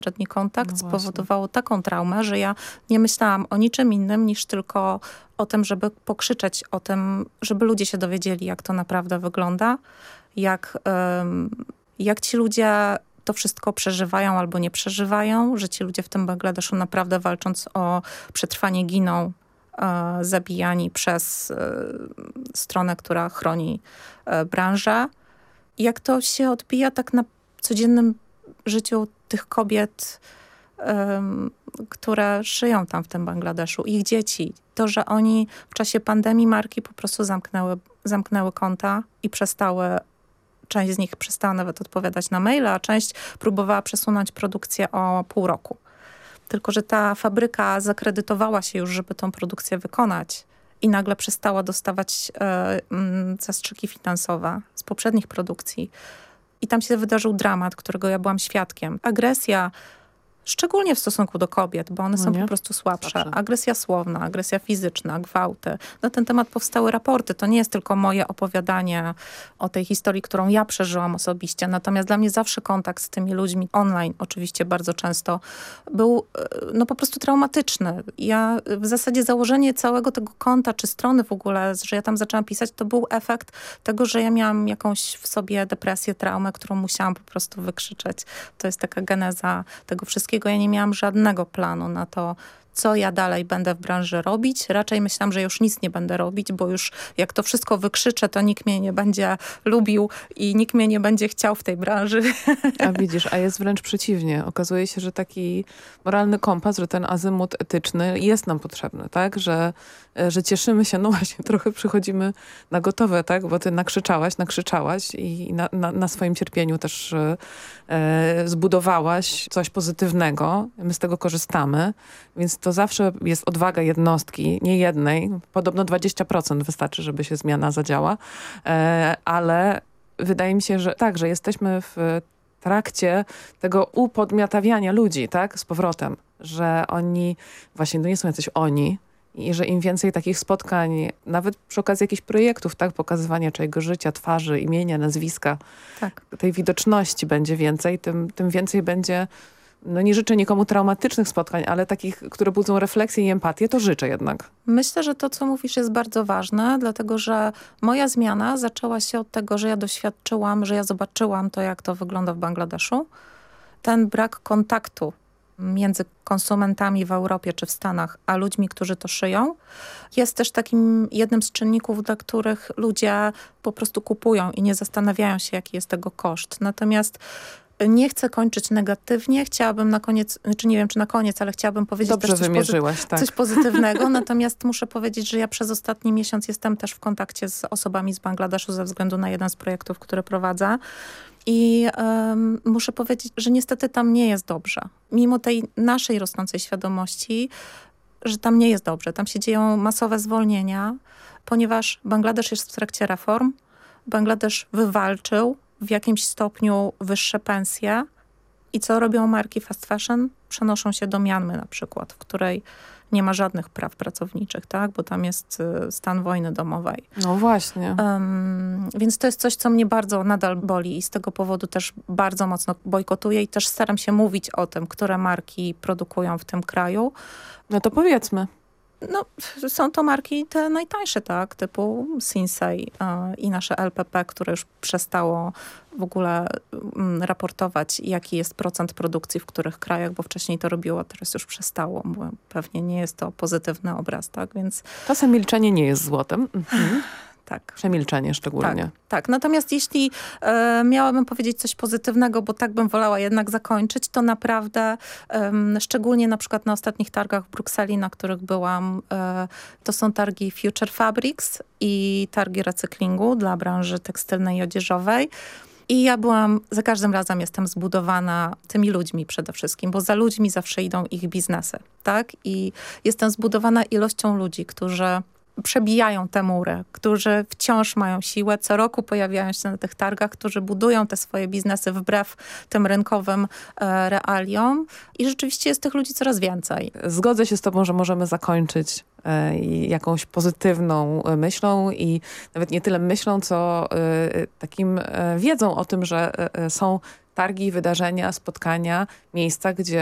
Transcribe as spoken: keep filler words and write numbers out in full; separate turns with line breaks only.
Przedni kontakt
No
spowodowało taką traumę, że ja nie myślałam o niczym innym niż tylko o tym, żeby pokrzyczeć o tym, żeby ludzie się dowiedzieli, jak to naprawdę wygląda, jak, um, jak ci ludzie to wszystko przeżywają albo nie przeżywają, że ci ludzie w tym Bangladeszu naprawdę walcząc o przetrwanie giną e, zabijani przez e, stronę, która chroni e, branżę. Jak to się odbija tak na codziennym życiu tych kobiet, um, które żyją tam w tym Bangladeszu, ich dzieci. To, że oni w czasie pandemii marki po prostu zamknęły, zamknęły konta i przestały, część z nich przestała nawet odpowiadać na maile, a część próbowała przesunąć produkcję o pół roku. Tylko że ta fabryka zakredytowała się już, żeby tą produkcję wykonać i nagle przestała dostawać e, m, zastrzyki finansowe z poprzednich produkcji. I tam się wydarzył dramat, którego ja byłam świadkiem. Agresja, szczególnie w stosunku do kobiet, bo one
No
są
nie?
po prostu słabsze.
Słabsze.
Agresja słowna, agresja fizyczna, gwałty. Na ten temat powstały raporty. To nie jest tylko moje opowiadanie o tej historii, którą ja przeżyłam osobiście. Natomiast dla mnie zawsze kontakt z tymi ludźmi online, oczywiście bardzo często, był no po prostu traumatyczny. Ja w zasadzie założenie całego tego konta, czy strony w ogóle, że ja tam zaczęłam pisać, to był efekt tego, że ja miałam jakąś w sobie depresję, traumę, którą musiałam po prostu wykrzyczeć. To jest taka geneza tego wszystkiego. Ja nie miałam żadnego planu na to, co ja dalej będę w branży robić. Raczej myślałam, że już nic nie będę robić, bo już jak to wszystko wykrzyczę, to nikt mnie nie będzie lubił i nikt mnie nie będzie chciał w tej branży.
A widzisz, a jest wręcz przeciwnie. Okazuje się, że taki moralny kompas, że ten azymut etyczny jest nam potrzebny, tak? Że, że cieszymy się, no właśnie, trochę przychodzimy na gotowe, tak? Bo ty nakrzyczałaś, nakrzyczałaś i na, na, na swoim cierpieniu też e, zbudowałaś coś pozytywnego. My z tego korzystamy, więc to zawsze jest odwaga jednostki, nie jednej. Podobno dwadzieścia procent wystarczy, żeby się zmiana zadziała, e, ale wydaje mi się, że tak, że jesteśmy w trakcie tego upodmiotawiania ludzi, tak, z powrotem, że oni, właśnie to nie są jacyś oni i że im więcej takich spotkań, nawet przy okazji jakichś projektów, tak, pokazywania czyjego życia, twarzy, imienia, nazwiska,
Tak.
tej widoczności będzie więcej, tym, tym więcej będzie, no nie życzę nikomu traumatycznych spotkań, ale takich, które budzą refleksję i empatię, to życzę jednak.
Myślę, że to, co mówisz, jest bardzo ważne, dlatego że moja zmiana zaczęła się od tego, że ja doświadczyłam, że ja zobaczyłam to, jak to wygląda w Bangladeszu. Ten brak kontaktu między konsumentami w Europie czy w Stanach, a ludźmi, którzy to szyją, jest też takim jednym z czynników, dla których ludzie po prostu kupują i nie zastanawiają się, jaki jest tego koszt. Natomiast nie chcę kończyć negatywnie. Chciałabym na koniec, czy nie wiem, czy na koniec, ale chciałabym powiedzieć
Dobrze
też coś,
wymierzyłaś,
pozy-
tak.
coś pozytywnego. Natomiast muszę powiedzieć, że ja przez ostatni miesiąc jestem też w kontakcie z osobami z Bangladeszu ze względu na jeden z projektów, który prowadzę. I um, muszę powiedzieć, że niestety tam nie jest dobrze. Mimo tej naszej rosnącej świadomości, że tam nie jest dobrze. Tam się dzieją masowe zwolnienia, ponieważ Bangladesz jest w trakcie reform. Bangladesz wywalczył w jakimś stopniu wyższe pensje. I co robią marki fast fashion? Przenoszą się do Mianmy na przykład, w której nie ma żadnych praw pracowniczych, tak? Bo tam jest y, stan wojny domowej.
No właśnie.
Um, więc to jest coś, co mnie bardzo nadal boli i z tego powodu też bardzo mocno bojkotuję i też staram się mówić o tym, które marki produkują w tym kraju.
No to powiedzmy.
No, są to marki te najtańsze, tak, typu Sinsei y, i nasze L P P, które już przestało w ogóle y, raportować, jaki jest procent produkcji w których krajach, bo wcześniej to robiło, a teraz już przestało, bo pewnie nie jest to pozytywny obraz, tak, więc...
Czasem milczenie nie jest złotem. Mhm.
Tak.
Przemilczenie szczególnie.
Tak, tak. Natomiast jeśli e, miałabym powiedzieć coś pozytywnego, bo tak bym wolała jednak zakończyć, to naprawdę, e, szczególnie na przykład na ostatnich targach w Brukseli, na których byłam, e, to są targi Future Fabrics i targi recyklingu dla branży tekstylnej i odzieżowej. I ja byłam, za każdym razem jestem zbudowana tymi ludźmi przede wszystkim, bo za ludźmi zawsze idą ich biznesy, tak? I jestem zbudowana ilością ludzi, którzy przebijają te mury, którzy wciąż mają siłę, co roku pojawiają się na tych targach, którzy budują te swoje biznesy wbrew tym rynkowym e, realiom i rzeczywiście jest tych ludzi coraz więcej.
Zgodzę się z tobą, że możemy zakończyć e, jakąś pozytywną myślą i nawet nie tyle myślą, co e, takim e, wiedzą o tym, że e, są targi, wydarzenia, spotkania, miejsca, gdzie